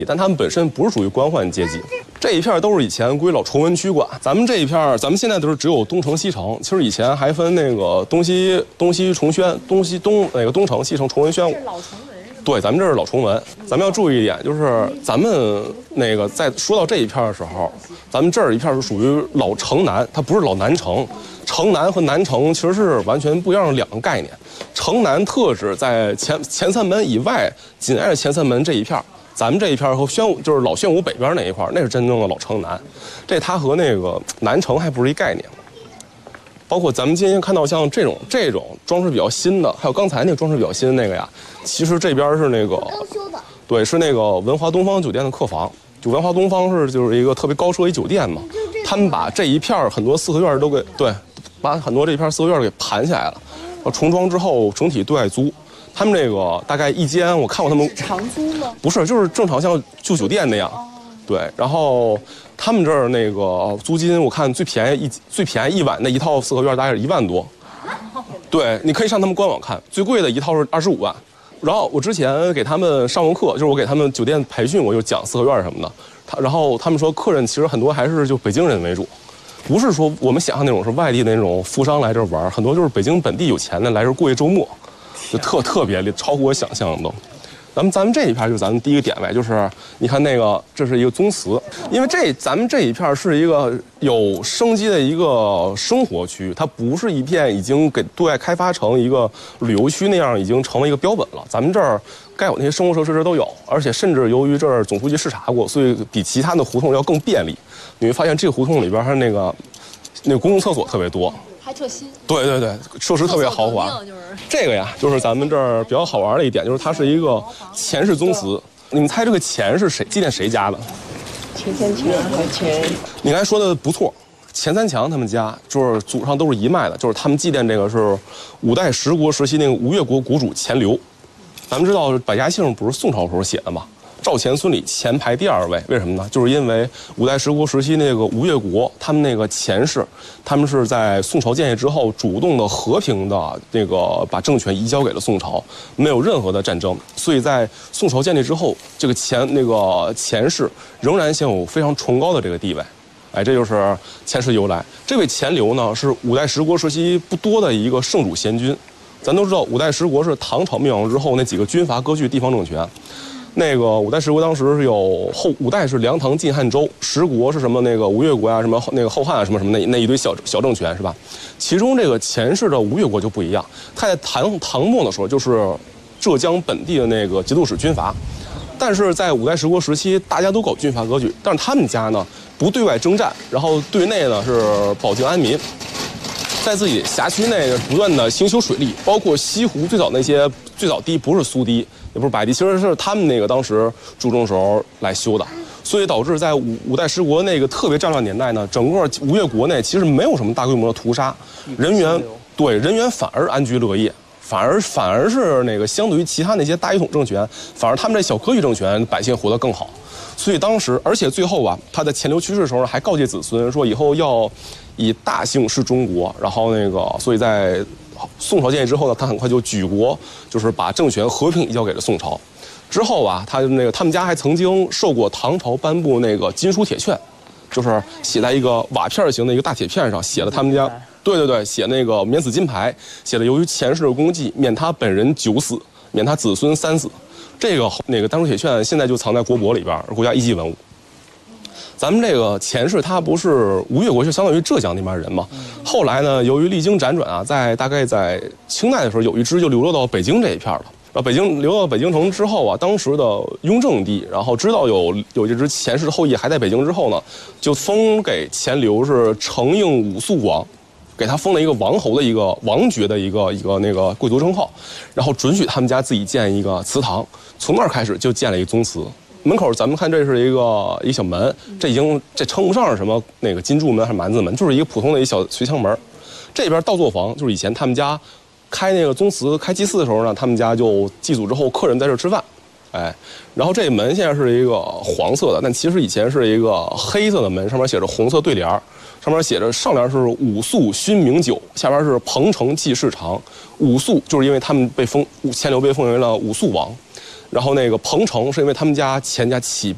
但他们本身不是属于官宦阶级。这一片都是以前归老崇文区管，咱们这一片，咱们现在都是只有东城、西城。其实以前还分那个东西崇宣，东城、西城崇文宣。 是老崇文。 对，咱们这是老崇文。咱们要注意一点，就是咱们那个在说到这一片的时候，咱们这儿一片是属于老城南，它不是老南城。城南和南城其实是完全不一样的两个概念。城南特指在前三门以外，紧挨着前三门这一片。咱们这一片和就是老宣武北边那一块，那是真正的老城南。这它和那个南城还不是一概念。包括咱们今天看到像这种装饰比较新的，还有刚才那个装饰比较新的那个呀，其实这边是那个刚修的， 对，是那个文华东方酒店的客房。就文华东方就是一个特别高奢一酒店嘛，他们把这一片很多四合院都给把很多这一片四合院给盘下来了，重装之后整体对外租。他们这个大概一间，我看过他们长租吗？ 不是，就是正常像住酒店那样。对，然后他们这儿那个租金，我看最便宜一晚那一套四合院大概是1万多。对，你可以上他们官网看，最贵的一套是25万。然后我之前给他们上过课，就是我给他们酒店培训，我就讲四合院什么的。然后他们说，客人其实很多还是就北京人为主，不是说我们想象那种是外地的那种富商来这玩，很多就是北京本地有钱的来这过一周末，就特别超乎我想象的都。咱们这一片就是咱们第一个点位，就是你看那个，这是一个宗祠，因为咱们这一片是一个有生机的一个生活区，它不是一片已经给对外开发成一个旅游区那样，已经成为一个标本了。咱们这儿该有那些生活设施都有，而且甚至由于这儿总书记视察过，所以比其他的胡同要更便利。你会发现这个胡同里边它那个公共厕所特别多。 还特新， 对，设施特别豪华。这个呀，就是咱们这儿比较好玩的一点，就是它是一个钱氏宗祠。你们猜这个钱是谁纪念谁家的？ 钱三强和钱。 你刚才说的不错，钱三强他们家就是祖上都是一脉的，就是他们纪念这个是5代十国时期那个吴越国国主钱镠。咱们知道百家姓不是宋朝时候写的吗？赵钱孙李钱排第2位，为什么呢？就是因为5代十国时期那个吴越国，他们那个钱氏，他们是在宋朝建立之后，主动的和平的那个把政权移交给了宋朝，没有任何的战争，所以在宋朝建立之后，这个钱氏仍然享有非常崇高的这个地位。哎，这就是钱氏由来。这位钱镠呢，是5代十国时期不多的一个圣主贤君。咱都知道，5代十国是唐朝灭亡之后那几个军阀割据地方政权。那个5代十国当时是有5代是梁唐晋汉周，十国是什么那个吴越国啊，什么那个后汉啊，什么那一堆小政权是吧？其中这个钱氏的吴越国就不一样，他在唐末的时候就是浙江本地的那个节度使军阀，但是在5代十国时期大家都搞军阀割据，但是他们家呢不对外征战，然后对内呢是保境安民。在自己辖区内不断的兴修水利，包括西湖最早堤不是苏堤，也不是白堤，其实是他们那个当时注重时候来修的，所以导致在五代十国那个特别战乱年代呢，整个吴越国内其实没有什么大规模的屠杀，人员反而安居乐业，反而是那个相对于其他那些大一统政权，反而他们这小割据政权百姓活得更好。所以当时，而且最后啊，他在钱镠去世的时候还告诫子孙说，以后要以大姓治中国。然后所以在宋朝建立之后呢，他很快就举国，就是把政权和平移交给了宋朝。之后啊，他们家还曾经受过唐朝颁布那个金书铁券，就是写在一个瓦片型的一个大铁片上，写了他们家，对，写那个免死金牌，写了由于钱氏的功绩，免他本人9死，免他子孙3死。这个丹书铁券现在就藏在国博里边，国家一级文物。咱们这个钱氏他不是吴越国，就相当于浙江那边人嘛。后来呢，由于历经辗转啊，大概在清代的时候，有一支就流落到北京这一片了。流到北京城之后啊，当时的雍正帝，然后知道有这支钱氏的后裔还在北京之后呢，就封给钱镠是承应武肃王。给他封了一个王侯的一个王爵的一个那个贵族称号，然后准许他们家自己建一个祠堂，从那儿开始就建了一个宗祠。门口咱们看这是一个小门，这称不上是什么那个金柱门还是蛮子门，就是一个普通的一小随墙门。这边倒座房就是以前他们家开那个宗祠开祭祀的时候呢，他们家就祭祖之后客人在这吃饭，哎，然后这门现在是一个黄色的，但其实以前是一个黑色的门，上面写着红色对联，上面写着上联是武肃勋名久，下边是彭城记事长。武肃就是因为他们钱镠被封为了武肃王，然后那个彭城是因为他们家钱家起